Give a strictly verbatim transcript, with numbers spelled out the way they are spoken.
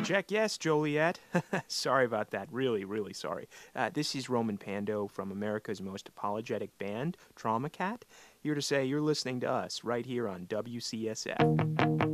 Check, yes, Joliet. Sorry about that. Really, really sorry. Uh, this is Roman Pando from America's most apologetic band, Trauma Cat, here to say you're listening to us right here on W C S F.